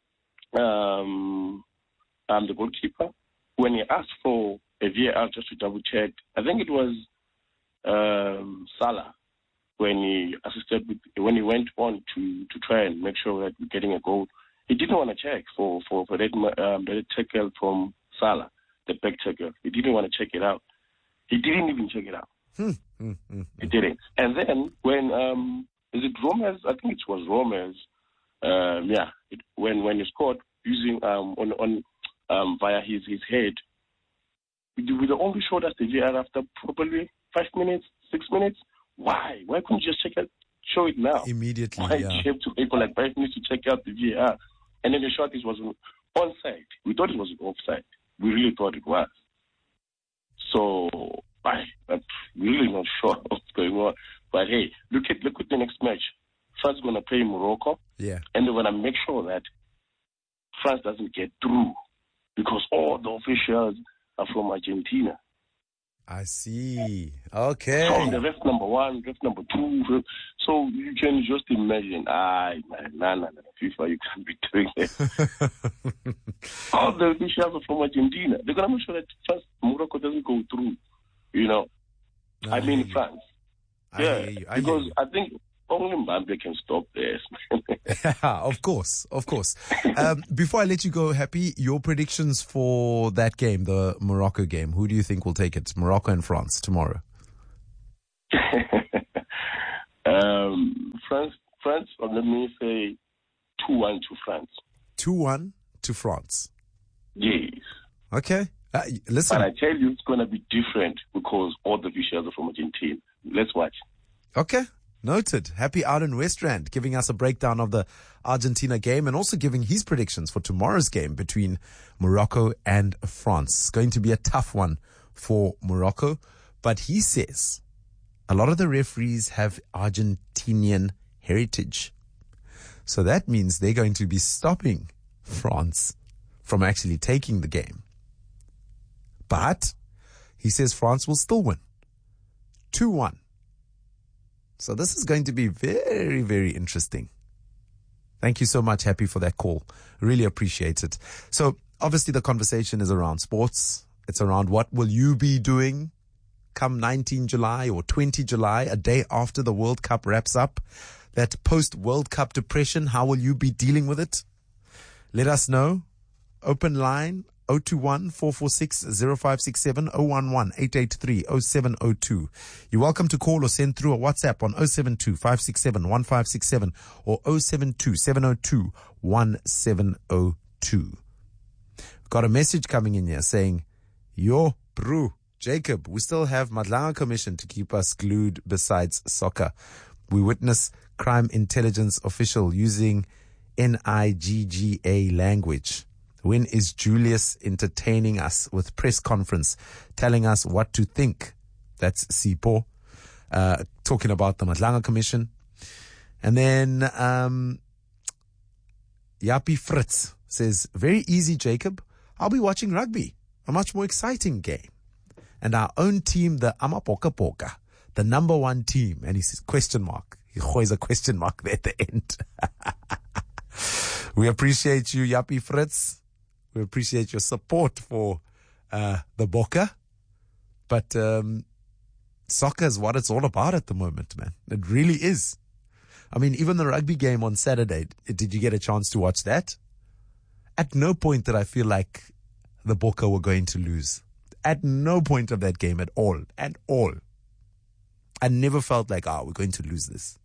[SPEAKER 14] um, um, the goalkeeper, when he asked for a V A R just to double check, I think it was um, Salah, when he assisted with, when he went on to, to try and make sure that we're getting a goal. He didn't want to check for, for, for that, um, that tackle from Salah, the back tackle. He didn't want to check it out. He didn't even check it out.
[SPEAKER 13] Hmm. Hmm. Hmm.
[SPEAKER 14] He didn't. And then when, um, is it Romez? I think it was Romez. Um, yeah, it, when when he scored using um, on on um, via his, his head, we we only showed us the V R after probably five minutes, six minutes. Why? Why couldn't you just check it, show it now?
[SPEAKER 13] Immediately,
[SPEAKER 14] Why
[SPEAKER 13] yeah.
[SPEAKER 14] did you have to wait for like five minutes to check out the V R? And then the shot is was onside. We thought it was offside. We really thought it was. So I, I'm really not sure what's going on. But hey, look at look at the next match. France is going to play Morocco.
[SPEAKER 13] Yeah.
[SPEAKER 14] And they're going to make sure that France doesn't get through because all the officials are from Argentina.
[SPEAKER 13] I see. Okay.
[SPEAKER 14] From the ref number one, ref number two. So you can just imagine, ah, nah, nah, nah, FIFA, you can't be doing it. All the officials from Argentina, they're going to make sure that first Morocco doesn't go through, you know. No, I, I mean, France.
[SPEAKER 13] I
[SPEAKER 14] yeah,
[SPEAKER 13] hear you. I
[SPEAKER 14] because
[SPEAKER 13] hear you.
[SPEAKER 14] I think only Mbappe can stop this.
[SPEAKER 13] Of course, of course. Um, before I let you go, Happy, your predictions for that game, the Morocco game. Who do you think will take it? Morocco and France tomorrow.
[SPEAKER 14] um, France, France. Or let me say two one to France.
[SPEAKER 13] Two one to France.
[SPEAKER 14] Yes.
[SPEAKER 13] Okay. Uh, listen.
[SPEAKER 14] But I tell you, it's going to be different because all the officials are from Argentina. Let's watch.
[SPEAKER 13] Okay. Noted. Happy out in West Rand, giving us a breakdown of the Argentina game and also giving his predictions for tomorrow's game between Morocco and France. It's going to be a tough one for Morocco, but he says a lot of the referees have Argentinian heritage. So that means they're going to be stopping France from actually taking the game. But he says France will still win. two one. So this is going to be very, very interesting. Thank you so much, Happy, for that call. Really appreciate it. So obviously the conversation is around sports. It's around what will you be doing come nineteenth July or twentieth July, a day after the World Cup wraps up. That post-World Cup depression, how will you be dealing with it? Let us know. Open line zero two one, four four six, zero five six seven, zero one one, eight eight three, zero seven zero two. You're welcome to call or send through a WhatsApp on zero seven two, five six seven, one five six seven or zero seven two, seven zero two, one seven zero two. Got a message coming in here saying, yo, bro, Jacob, we still have Madlanga Commission to keep us glued besides soccer. We witness crime intelligence official using N I G G A language. When is Julius entertaining us with press conference, telling us what to think? That's Sipo, uh, talking about the Madlanga Commission. And then, um, Yapi Fritz says, very easy, Jacob. I'll be watching rugby, a much more exciting game. And our own team, the Amapoka Poka, the number one team. And he says, question mark. He always a question mark there at the end. We appreciate you, Yapi Fritz. We appreciate your support for uh, the Boca. But um, soccer is what it's all about at the moment, man. It really is. I mean, even the rugby game on Saturday, did you get a chance to watch that? At no point did I feel like the Boca were going to lose. At no point of that game at all. At all. I never felt like, ah, oh, we're going to lose this.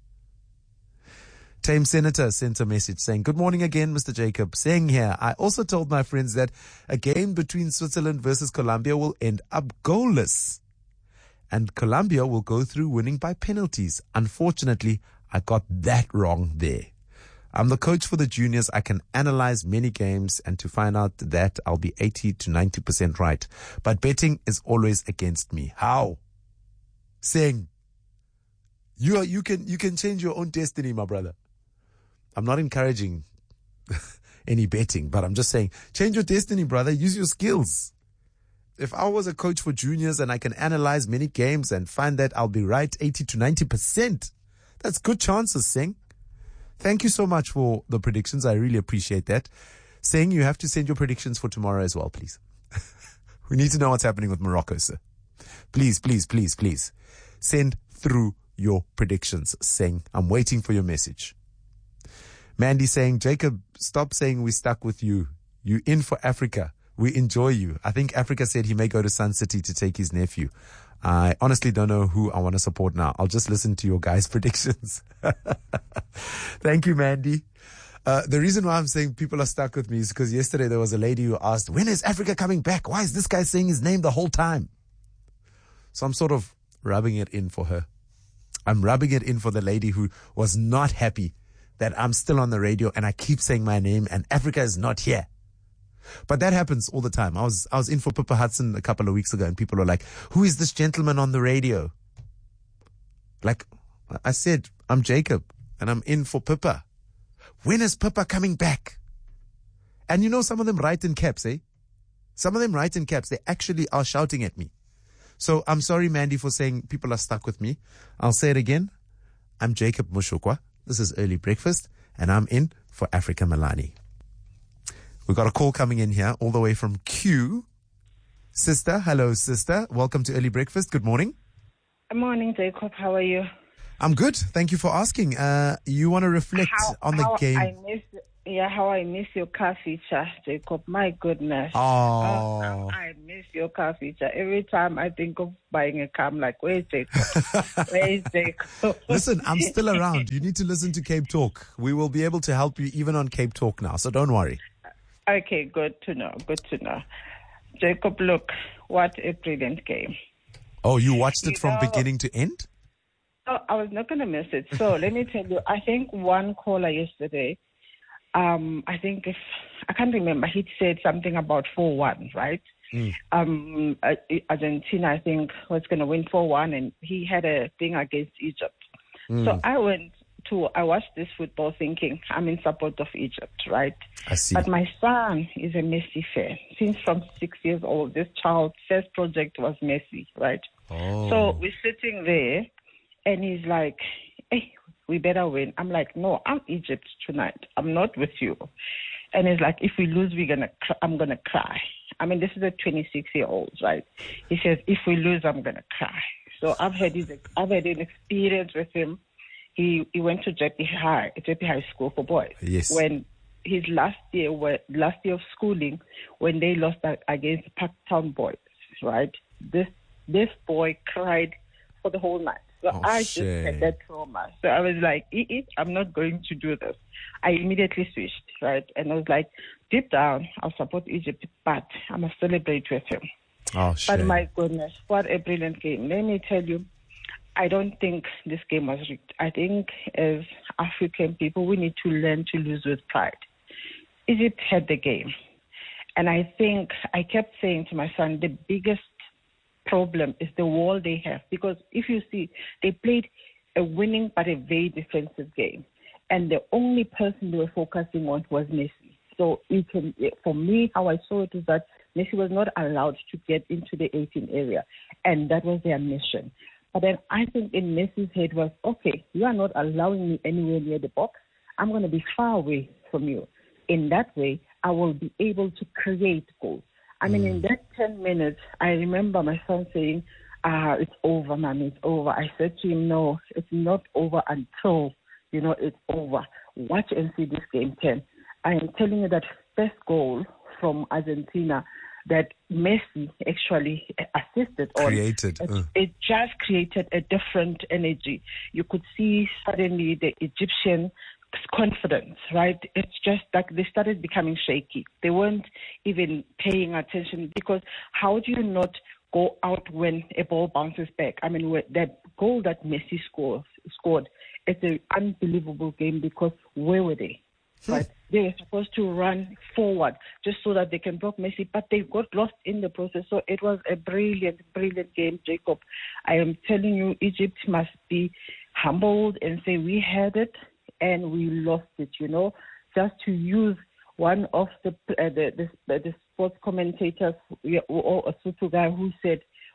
[SPEAKER 13] Tame Senator sent a message saying, good morning again, Mister Jacob. Saying here, I also told my friends that a game between Switzerland versus Colombia will end up goalless. And Colombia will go through winning by penalties. Unfortunately, I got that wrong there. I'm the coach for the juniors. I can analyze many games, and to find out that I'll be eighty to ninety percent right. But betting is always against me. How? Saying, you are, you can, you can change your own destiny, my brother. I'm not encouraging any betting, but I'm just saying, change your destiny, brother. Use your skills. If I was a coach for juniors and I can analyze many games and find that I'll be right eighty to ninety percent, that's good chances, Singh. Thank you so much for the predictions. I really appreciate that. Singh, you have to send your predictions for tomorrow as well, please. We need to know what's happening with Morocco, sir. Please, please, please, please. Send through your predictions, Singh. I'm waiting for your message. Mandy saying, Jacob, stop saying we stuck with you. You in for Africa. We enjoy you. I think Africa said he may go to Sun City to take his nephew. I honestly don't know who I want to support now. I'll just listen to your guys' predictions. Thank you, Mandy. Uh, the reason why I'm saying people are stuck with me is because yesterday there was a lady who asked, when is Africa coming back? Why is this guy saying his name the whole time? So I'm sort of rubbing it in for her. I'm rubbing it in for the lady who was not happy that I'm still on the radio and I keep saying my name and Africa is not here. But that happens all the time. I was I was in for Pippa Hudson a couple of weeks ago and people were like, who is this gentleman on the radio? Like I said, I'm Jacob and I'm in for Pippa. When is Pippa coming back? And you know, some of them write in caps, eh? Some of them write in caps. They actually are shouting at me. So I'm sorry, Mandy, for saying people are stuck with me. I'll say it again. I'm Jacob Mushokwa. This is Early Breakfast, and I'm in for Africa Melani. We've got a call coming in here all the way from Q. Sister, hello, sister. Welcome to Early Breakfast. Good morning.
[SPEAKER 15] Good morning, Jacob. How are you?
[SPEAKER 13] I'm good. Thank you for asking. Uh, you want to reflect
[SPEAKER 15] how,
[SPEAKER 13] on the
[SPEAKER 15] how
[SPEAKER 13] game?
[SPEAKER 15] I miss, yeah, how I miss your car feature, Jacob. My goodness.
[SPEAKER 13] Oh.
[SPEAKER 15] oh I miss your car feature. Every time I think of buying a car, I'm like, where's Jacob? Where's Jacob?
[SPEAKER 13] Listen, I'm still around. You need to listen to Cape Talk. We will be able to help you even on Cape Talk now, so don't worry.
[SPEAKER 15] Okay, good to know. Good to know. Jacob, look, what a brilliant game.
[SPEAKER 13] Oh, you watched it
[SPEAKER 15] you
[SPEAKER 13] from
[SPEAKER 15] know,
[SPEAKER 13] beginning to end?
[SPEAKER 15] Oh, I was not going to miss it. So let me tell you, I think one caller yesterday, um, I think if, I can't remember, he said something about four one, right? Mm. Um, Argentina, I think, was going to win four one, and he had a thing against Egypt. Mm. So I went to, I watched this football thinking, I'm in support of Egypt, right?
[SPEAKER 13] I see.
[SPEAKER 15] But my son is a Messi fan. Since from six years old, this child's first project was Messi, right?
[SPEAKER 13] Oh.
[SPEAKER 15] So we're sitting there, and he's like, hey, we better win. I'm like, no, I'm Egypt tonight. I'm not with you. And he's like, if we lose, we're gonna, cr- I'm gonna cry. I mean, this is a twenty-six-year-old, right? He says, if we lose, I'm gonna cry. So I've had his, I've had an experience with him. He he went to J P High, J P High School for boys.
[SPEAKER 13] Yes.
[SPEAKER 15] When his last year, last year of schooling, when they lost against Parktown Boys, right? This this boy cried for the whole night. So
[SPEAKER 13] oh,
[SPEAKER 15] I
[SPEAKER 13] shame.
[SPEAKER 15] just had that trauma. So I was like, E-E, I'm not going to do this. I immediately switched, right? And I was like, deep down, I'll support Egypt, but I must celebrate with him.
[SPEAKER 13] Oh, shame.
[SPEAKER 15] But my goodness, what a brilliant game. Let me tell you, I don't think this game was rigged. I think as African people, we need to learn to lose with pride. Egypt had the game. And I think I kept saying to my son, the biggest problem is the wall they have. Because if you see, they played a winning but a very defensive game. And the only person they were focusing on was Messi. So it can, for me, how I saw it is that Messi was not allowed to get into the eighteen area. And that was their mission. But then I think in Messi's head was, okay, you are not allowing me anywhere near the box. I'm going to be far away from you. In that way, I will be able to create goals. I mean, in that ten minutes, I remember my son saying, ah, it's over, mommy, it's over. I said to him, no, it's not over until, you know, it's over. Watch and see this game ten. I am telling you that first goal from Argentina that Messi actually assisted on.
[SPEAKER 13] Created.
[SPEAKER 15] It,
[SPEAKER 13] uh.
[SPEAKER 15] it just created a different energy. You could see suddenly the Egyptian confidence, right? It's just like they started becoming shaky. They weren't even paying attention because how do you not go out when a ball bounces back? I mean, that goal that Messi scores, scored, it's an unbelievable game because where were they? Right? They were supposed to run forward just so that they can block Messi, but they got lost in the process. So it was a brilliant, brilliant game, Jacob. I am telling you, Egypt must be humbled and say we had it and we lost it, you know. Just to use one of the uh, the, the, the sports commentators, or a Sotho guy who said,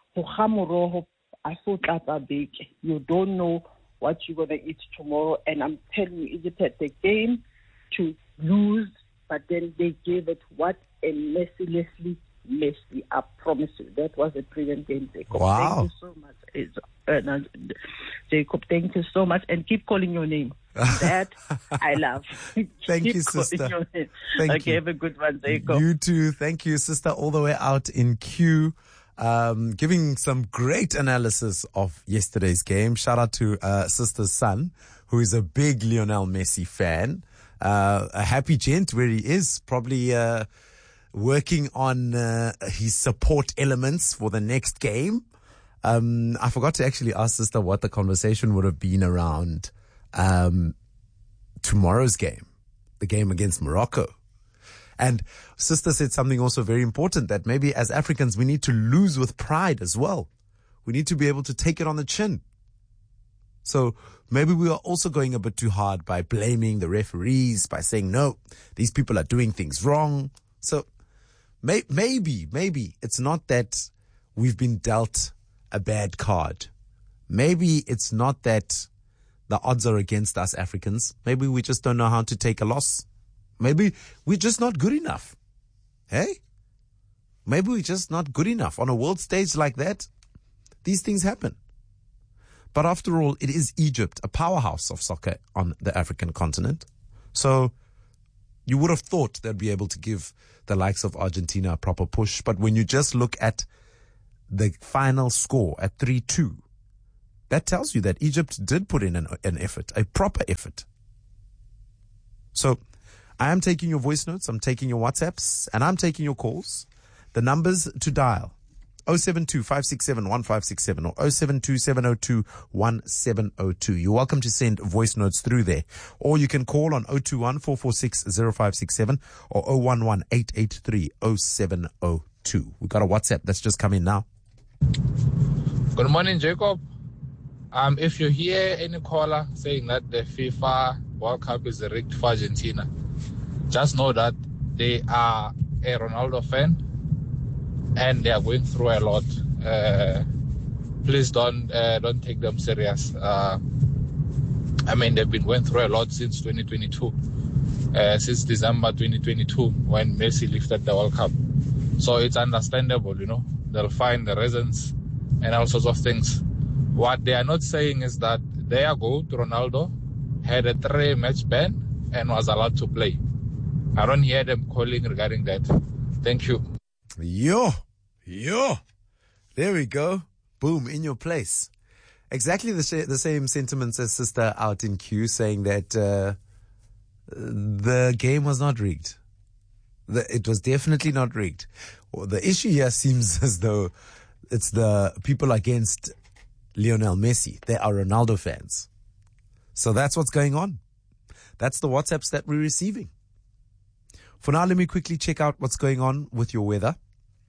[SPEAKER 15] you don't know what you're going to eat tomorrow. And I'm telling you, Egypt had the game to lose, but then they gave it what a mercilessly Messi. I promise you, that was a brilliant game, Jacob.
[SPEAKER 13] Wow.
[SPEAKER 15] Thank you so much, uh, no, Jacob. Thank you so much, and keep calling your name. That I love.
[SPEAKER 13] Thank
[SPEAKER 15] keep
[SPEAKER 13] you, sister.
[SPEAKER 15] Thank
[SPEAKER 13] okay,
[SPEAKER 15] you. Have a good one, Jacob.
[SPEAKER 13] You too. Thank you, sister, all the way out in Q. Um, giving some great analysis of yesterday's game. Shout out to uh, sister's son, who is a big Lionel Messi fan. Uh, a happy gent where he is, probably uh, working on uh, his support elements for the next game. Um, I forgot to actually ask sister what the conversation would have been around um, tomorrow's game, the game against Morocco. And sister said something also very important, that maybe as Africans we need to lose with pride as well. We need to be able to take it on the chin. So maybe we are also going a bit too hard by blaming the referees, by saying, no, these people are doing things wrong. So may- maybe, maybe it's not that we've been dealt a bad card. Maybe it's not that the odds are against us Africans. Maybe we just don't know how to take a loss. Maybe we're just not good enough. Hey? Maybe we're just not good enough. On a world stage like that, these things happen. But after all, it is Egypt, a powerhouse of soccer on the African continent. So you would have thought they'd be able to give the likes of Argentina a proper push. But when you just look at the final score at three two, that tells you that Egypt did put in an, an effort, a proper effort. So I am taking your voice notes, I'm taking your WhatsApps, and I'm taking your calls. The numbers to dial, oh seven two, five six seven, one five six seven or oh seven two, seven oh two, one seven oh two. You're welcome to send voice notes through there. Or you can call on oh two one, four four six, oh five six seven or oh one one, eight eight three, oh seven oh two. We've got a WhatsApp that's just come in now.
[SPEAKER 16] Good morning, Jacob. Um, if you hear any caller saying that the FIFA World Cup is rigged for Argentina, just know that they are a Ronaldo fan and they are going through a lot. Uh, please don't uh, don't take them serious. Uh, I mean, they've been going through a lot since twenty twenty-two, uh, since December twenty twenty-two when Messi lifted the World Cup. So it's understandable, you know. They'll find the reasons and all sorts of things. What they are not saying is that their goat, Ronaldo, had a three-match ban and was allowed to play. I don't hear them calling regarding that. Thank you.
[SPEAKER 13] Yo, yo. There we go. Boom, in your place. Exactly the, sh- the same sentiments as Sister out in Q saying that uh, the game was not rigged. The, it was definitely not rigged. Well, the issue here seems as though it's the people against Lionel Messi. They are Ronaldo fans. So that's what's going on. That's the WhatsApps that we're receiving. For now, let me quickly check out what's going on with your weather.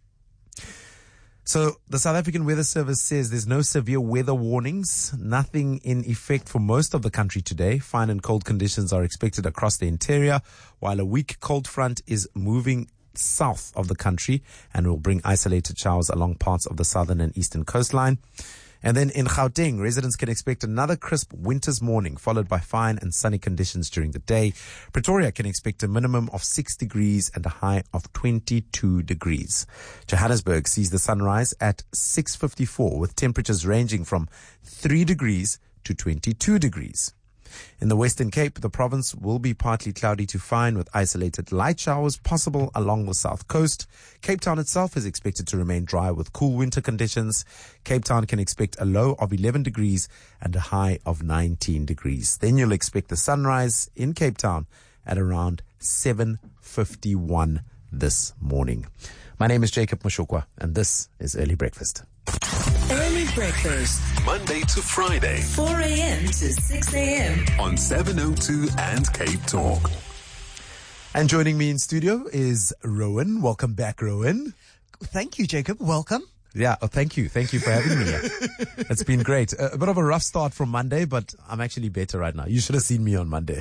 [SPEAKER 13] So the South African Weather Service says there's no severe weather warnings, nothing in effect for most of the country today. Fine and cold conditions are expected across the interior, while a weak cold front is moving south of the country and will bring isolated showers along parts of the southern and eastern coastline. And then in Gauteng, residents can expect another crisp winter's morning, followed by fine and sunny conditions during the day. Pretoria can expect a minimum of six degrees and a high of twenty-two degrees. Johannesburg sees the sunrise at six fifty-four, with temperatures ranging from three degrees to twenty-two degrees. In the Western Cape, the province will be partly cloudy to fine with isolated light showers possible along the south coast. Cape Town itself is expected to remain dry with cool winter conditions. Cape Town can expect a low of eleven degrees and a high of nineteen degrees. Then you'll expect the sunrise in Cape Town at around seven fifty-one this morning. My name is Jacob Mushokwa, and this is Early Breakfast.
[SPEAKER 3] Early Breakfast.
[SPEAKER 4] Monday to Friday.
[SPEAKER 3] four a.m. to six a.m.
[SPEAKER 4] on seven oh two and Cape Talk.
[SPEAKER 13] And joining me in studio is Rowan. Welcome back, Rowan.
[SPEAKER 17] Thank you, Jacob. Welcome.
[SPEAKER 13] Yeah, oh, thank you. Thank you for having me here. It's been great. A, a bit of a rough start from Monday, but I'm actually better right now. You should have seen me on Monday.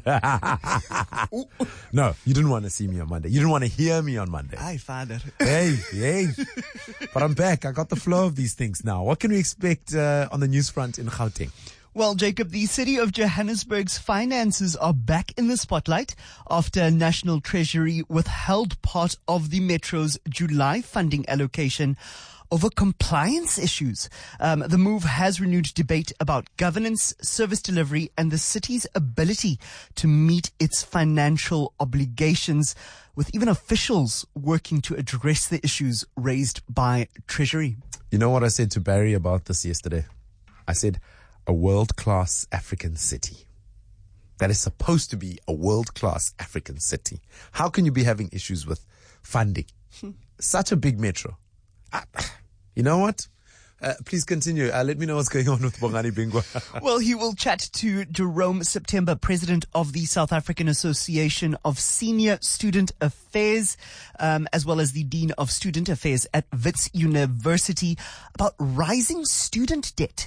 [SPEAKER 13] No, you didn't want to see me on Monday. You didn't want to hear me on Monday.
[SPEAKER 17] I found it.
[SPEAKER 13] Hey, hey. But I'm back. I got the flow of these things now. What can we expect uh, on the news front in Gauteng?
[SPEAKER 17] Well, Jacob, the city of Johannesburg's finances are back in the spotlight after National Treasury withheld part of the Metro's July funding allocation over compliance issues. Um, the move has renewed debate about governance, service delivery, and the city's ability to meet its financial obligations, with even officials working to address the issues raised by Treasury.
[SPEAKER 13] You know what I said to Barry about this yesterday? I said, a world-class African city. That is supposed to be a world-class African city. How can you be having issues with funding? Such a big metro. Ah, you know what? Uh, please continue. Uh, let me know what's going on with Bongani Bingwa.
[SPEAKER 17] Well, he will chat to Jerome September, president of the South African Association of Senior Student Affairs, um, as well as the Dean of Student Affairs at Wits University, about rising student debt.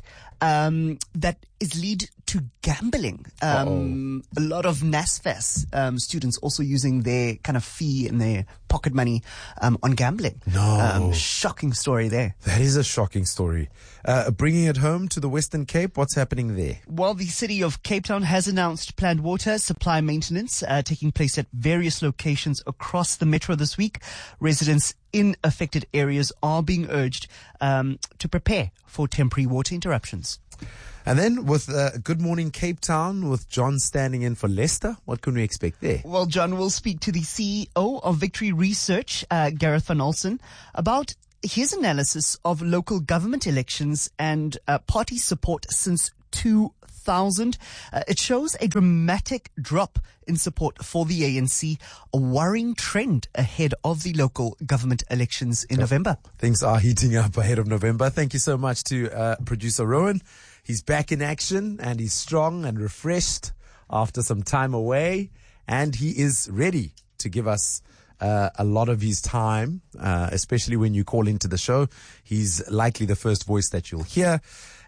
[SPEAKER 17] um, that is lead to gambling. Um, a lot of NASFAS um, students also using their kind of fee and their pocket money um, on gambling.
[SPEAKER 13] No.
[SPEAKER 17] Um, shocking story there.
[SPEAKER 13] That is a shocking story. Uh, bringing it home to the Western Cape, what's happening there?
[SPEAKER 17] Well, the city of Cape Town has announced planned water supply maintenance uh, taking place at various locations across the metro this week. Residents in affected areas are being urged um, to prepare for temporary water interruptions.
[SPEAKER 13] And then with uh, Good Morning Cape Town, with John standing in for Lester, what can we expect there?
[SPEAKER 17] Well, John will speak to the C E O of Victory Research, uh, Gareth van Olsen, about his analysis of local government elections and uh, party support since two thousand. Uh, it shows a dramatic drop in support for the A N C, a worrying trend ahead of the local government elections in November.
[SPEAKER 13] Things are heating up ahead of November. Thank you so much to uh, producer Rowan. He's back in action and he's strong and refreshed after some time away, and he is ready to give us uh, a lot of his time, uh, especially when you call into the show. He's likely the first voice that you'll hear.